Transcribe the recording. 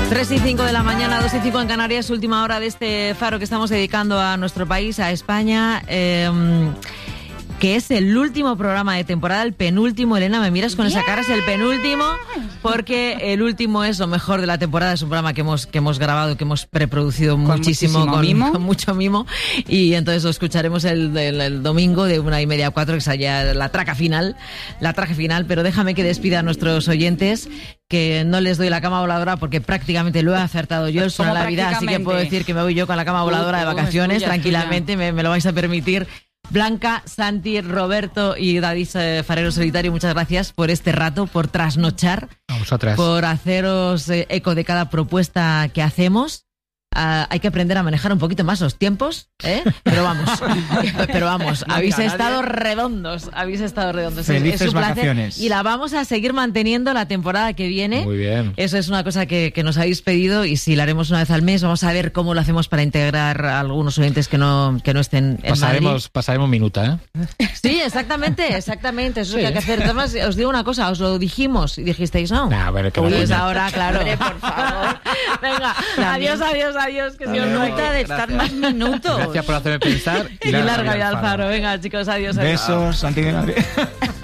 3:05 de la mañana, 2:05 en Canarias, última hora de este faro que estamos dedicando a nuestro país, a España, que es el último programa de temporada, el penúltimo. Elena, me miras con esa cara, es el penúltimo, porque el último es lo mejor de la temporada. Es un programa que hemos grabado, que hemos preproducido muchísimo, con mucho mimo, y entonces lo escucharemos el domingo de 1:30 a 4, que es allá la traca final, pero déjame que despida a nuestros oyentes, que no les doy la cama voladora porque prácticamente lo he acertado yo el suelo de la vida, así que puedo decir que me voy yo con la cama voladora de vacaciones, tranquilamente, me lo vais a permitir. Blanca, Santi, Roberto y David Farero Solitario, muchas gracias por este rato, por trasnochar, por haceros eco de cada propuesta que hacemos. Hay que aprender a manejar un poquito más los tiempos, pero vamos, no, habéis estado redondos. Felices es un placer vacaciones. y la vamos a seguir manteniendo la temporada que viene. Muy bien. Eso es una cosa que nos habéis pedido, y si la haremos una vez al mes, vamos a ver cómo lo hacemos para integrar a algunos oyentes que no estén en Madrid. Pasaremos minuta, Sí, exactamente, eso es lo que hay que hacer. Además, os digo una cosa, os lo dijimos y dijisteis no. Bueno, Pues ahora, claro. Hombre, por favor. Venga, adiós, que si os Minuta de estar más minutos. Gracias por hacerme pensar. Y larga vida al faro. Venga, chicos, adiós. Besos, Santi.